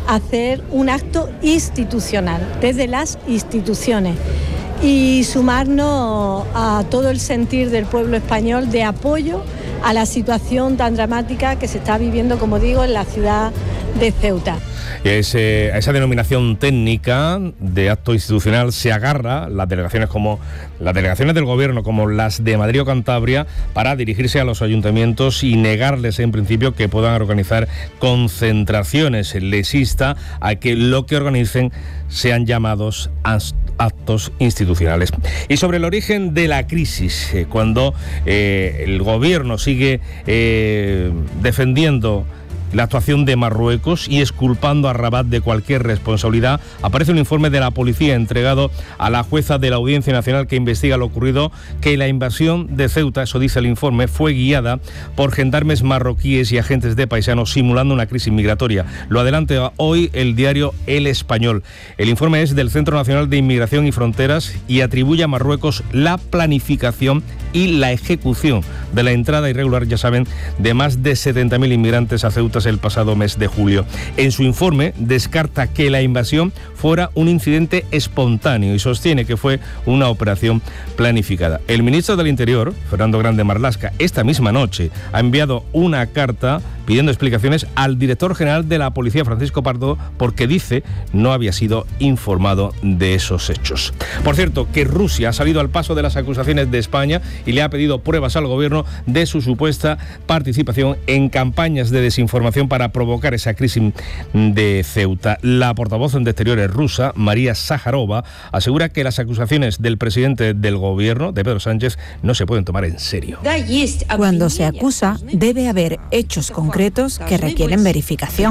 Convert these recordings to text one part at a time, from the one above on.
hacer un acto institucional, desde las instituciones, y sumarnos a todo el sentir del pueblo español de apoyo a la situación tan dramática que se está viviendo, como digo, en la ciudad de Ceuta. A esa denominación técnica de acto institucional se agarra las delegaciones del gobierno, como las de Madrid o Cantabria, para dirigirse a los ayuntamientos y negarles en principio que puedan organizar concentraciones. Les insta a que lo que organicen sean llamados actos institucionales. Y sobre el origen de la crisis, cuando el gobierno sigue defendiendo la actuación de Marruecos y exculpando a Rabat de cualquier responsabilidad, aparece un informe de la policía entregado a la jueza de la Audiencia Nacional que investiga lo ocurrido, que la invasión de Ceuta, eso dice el informe, fue guiada por gendarmes marroquíes y agentes de paisanos simulando una crisis migratoria. Lo adelanta hoy el diario El Español. El informe es del Centro Nacional de Inmigración y Fronteras y atribuye a Marruecos la planificación y la ejecución de la entrada irregular, ya saben, de más de 70.000 inmigrantes a Ceuta el pasado mes de julio. En su informe descarta que la invasión fuera un incidente espontáneo y sostiene que fue una operación planificada. El ministro del Interior, Fernando Grande Marlaska, esta misma noche ha enviado una carta pidiendo explicaciones al director general de la Policía, Francisco Pardo, porque dice no había sido informado de esos hechos. Por cierto, que Rusia ha salido al paso de las acusaciones de España y le ha pedido pruebas al gobierno de su supuesta participación en campañas de desinformación para provocar esa crisis de Ceuta. La portavoz de Exteriores rusa, María Sájarova, asegura que las acusaciones del presidente del gobierno, de Pedro Sánchez, no se pueden tomar en serio. Cuando se acusa, debe haber hechos concretos que requieren verificación.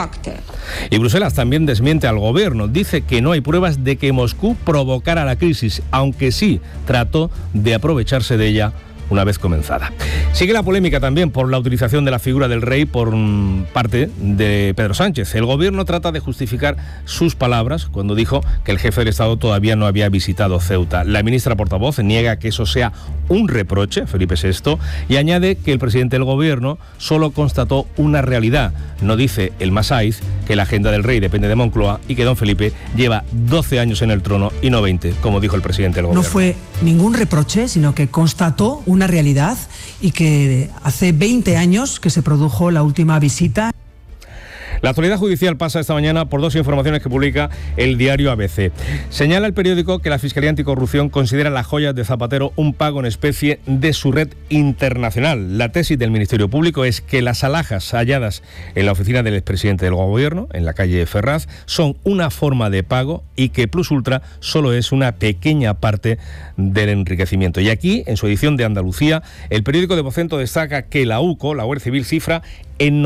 Y Bruselas también desmiente al gobierno. Dice que no hay pruebas de que Moscú provocara la crisis, aunque sí trató de aprovecharse de ella una vez comenzada. Sigue la polémica también por la utilización de la figura del rey por parte de Pedro Sánchez. El gobierno trata de justificar sus palabras cuando dijo que el jefe del Estado todavía no había visitado Ceuta. La ministra portavoz niega que eso sea un reproche, Felipe VI, y añade que el presidente del gobierno solo constató una realidad. No dice el Masaiz que la agenda del rey depende de Moncloa y que don Felipe lleva 12 años en el trono y no 20, como dijo el presidente del gobierno. No fue ningún reproche, sino que constató una realidad y que hace 20 años que se produjo la última visita. La actualidad judicial pasa esta mañana por dos informaciones que publica el diario ABC. Señala el periódico que la Fiscalía Anticorrupción considera las joyas de Zapatero un pago en especie de su red internacional. La tesis del Ministerio Público es que las alhajas halladas en la oficina del expresidente del Gobierno, en la calle Ferraz, son una forma de pago y que Plus Ultra solo es una pequeña parte del enriquecimiento. Y aquí, en su edición de Andalucía, el periódico de Vocento destaca que la UCO, la Guardia Civil, cifra en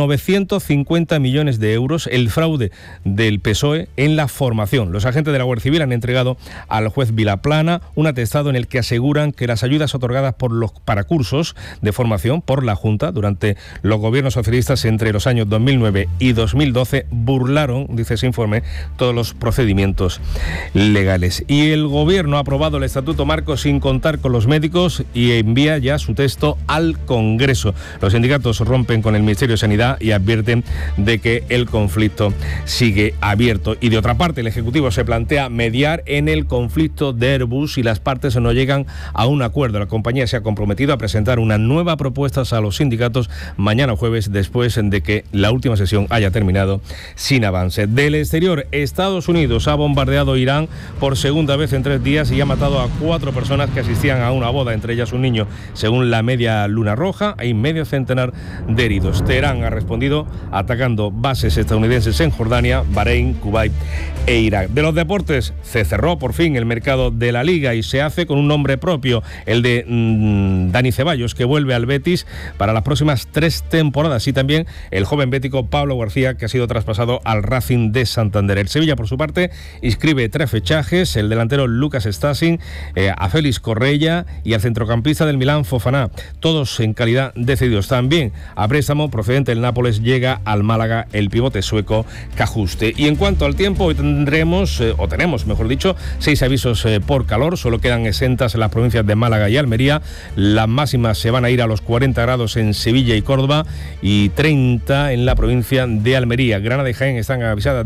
950 millones de euros el fraude del PSOE en la formación. Los agentes de la Guardia Civil han entregado al juez Vilaplana un atestado en el que aseguran que las ayudas otorgadas para cursos de formación por la Junta durante los gobiernos socialistas entre los años 2009 y 2012 burlaron, dice ese informe, todos los procedimientos legales. Y el gobierno ha aprobado el Estatuto Marco sin contar con los médicos y envía ya su texto al Congreso. Los sindicatos rompen con el Ministerio de Sanidad y advierten de que el conflicto sigue abierto. Y de otra parte, el Ejecutivo se plantea mediar en el conflicto de Airbus y las partes no llegan a un acuerdo. La compañía se ha comprometido a presentar una nueva propuesta a los sindicatos mañana jueves, después de que la última sesión haya terminado sin avance. Del exterior, Estados Unidos ha bombardeado Irán por segunda vez en 3 días y ha matado a 4 personas que asistían a una boda, entre ellas un niño. Según la Media Luna Roja, hay medio centenar de heridos. Teherán ha respondido atacando bases estadounidenses en Jordania, Bahrein, Kuwait e Irak. De los deportes, se cerró por fin el mercado de la Liga y se hace con un nombre propio, el de Dani Ceballos, que vuelve al Betis para las próximas 3 temporadas, y también el joven bético Pablo García, que ha sido traspasado al Racing de Santander. El Sevilla, por su parte, inscribe 3 fichajes: el delantero Lucas Stasin, a Félix Correia y al centrocampista del Milán, Fofana, todos en calidad de cedidos. También a préstamo procedente del Nápoles llega al Málaga el pivote sueco Cajuste. Y en cuanto al tiempo, hoy tenemos 6 avisos por calor. Solo quedan exentas en las provincias de Málaga y Almería. Las máximas se van a ir a los 40 grados en Sevilla y Córdoba y 30 en la provincia de Almería. Granada y Jaén están avisadas